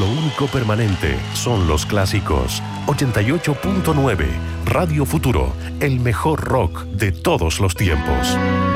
único permanente son los clásicos. 88.9 Radio Futuro, el mejor rock de todos los tiempos.